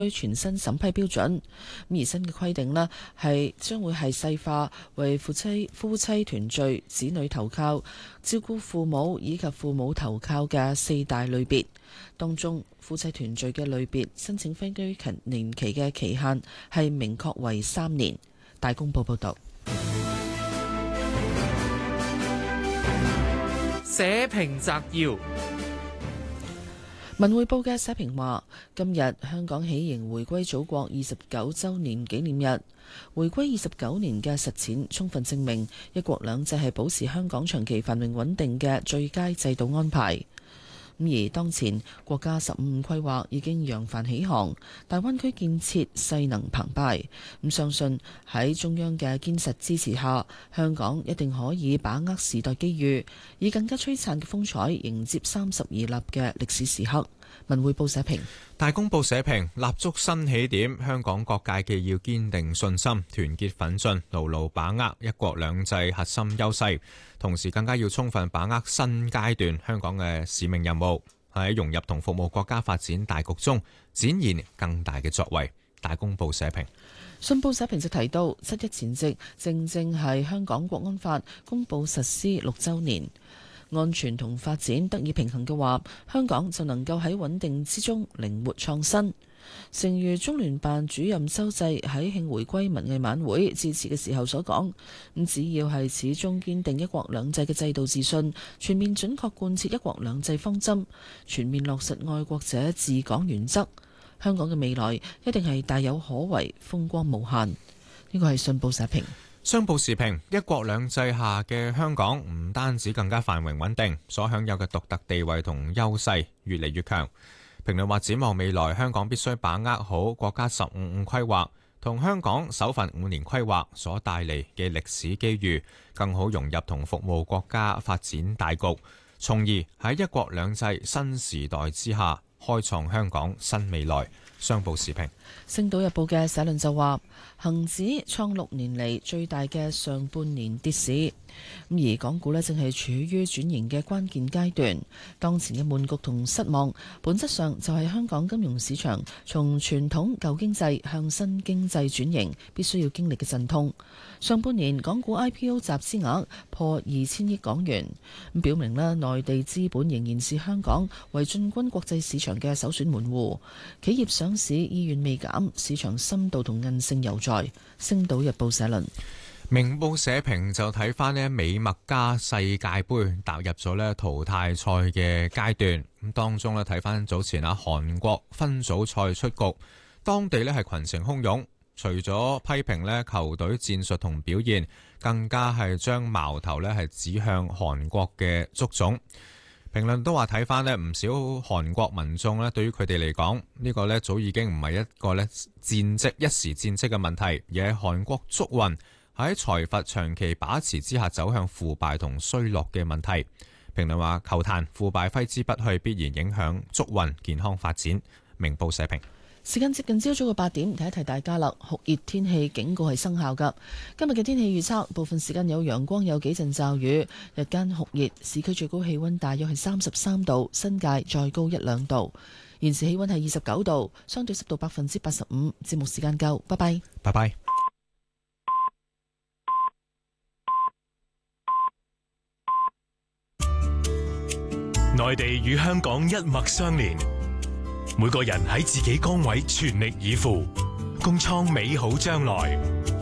全新審批標準。而新嘅規定呢，將會係細化為夫妻團聚、子女投靠、照顧父母以及父母投靠嘅4大類別。當中夫妻團聚嘅類別申請非居年期嘅期限係明確為3年。大公報報道。 社評摘要。 文匯報嘅社評話：今日香港喜迎回歸祖國29週年紀念日，回歸29年嘅實踐充分證明一國兩制係保持香港長期繁榮穩定嘅最佳制度安排。而當前國家15五規劃已經揚帆起航，大灣區建設勢能澎湃。相信喺中央嘅堅實支持下，香港一定可以把握時代機遇，以更加璀璨嘅風采迎接30而立嘅歷史時刻。文匯報社評。 大公報社評，立足新起點，香港各界既要堅定信心，團結奮進，牢牢把握一國兩制核心優勢，同時更加要充分把握新階段香港嘅使命任務，喺融入同服務國家發展大局中展現更大嘅作為。大公報社評。 信報社評就提到，7·1前夕正係香港國安法公佈實施6週年。安全同發展得以平衡嘅話，香港就能夠喺穩定之中靈活創新。正如中聯辦主任周濟喺慶回歸文藝晚會致辭嘅時候所講，只要係始終堅定一國兩制嘅制度自信，全面準確貫徹一國兩制方針，全面落實愛國者治港原則，香港嘅未來一定係大有可為，風光無限。呢個係信報社評。 商報時評，一國兩制下嘅香港唔單止更加繁榮穩定，所享有嘅獨特地位同優勢越嚟越強。評論話，展望未來，香港必須把握好國家15五規劃同香港首份5年規劃所帶嚟嘅歷史機遇，更好融入同服務國家發展大局，從而喺一國兩制新時代之下開創香港新未來。商報時評。 星島日報嘅社論就話，恒指創6年嚟最大嘅上半年跌市，而港股呢正係處於轉型嘅關鍵階段。當前嘅悶局同失望，本質上就係香港金融市場從傳統舊經濟向新經濟轉型必須要經歷嘅陣痛。上半年港股 IPO 集資額破2000億港元，咁表明呢內地資本仍然視香港為進軍國際市場嘅首選門戶，企業上市意願未減，市場深度同韌性猶在。星島日報社論。 明報社評就睇翻呢美墨加世界盃踏入咗呢淘汰賽嘅階段，咁當中呢睇翻早前韓國分組賽出局，當地呢係群情洶湧，除咗批評呢球隊戰術同表現，更加係將矛頭呢係指向韓國嘅足總。評論都話睇翻呢唔少韓國民眾呢對於佢哋嚟講，呢個呢早已經唔係一個呢戰績一時戰績嘅問題，而係韓國足運喺財閥長期把持之下走向腐敗同衰落嘅問題。評論話球壇腐敗揮之不去，必然影響足運健康發展。明報社評。 時間接近朝早嘅8點，提一提大家啦。酷熱天氣警告係生效㗎。今日嘅天氣預測，部分時間有陽光，有幾陣驟雨，日間酷熱，市區最高氣溫大約係33度，新界再高1-2度。現時氣溫係29度，相對濕度85%。節目時間夠，拜拜。 拜拜。 內地與香港一脈相連，每個人喺自己崗位全力以赴，共創美好將來。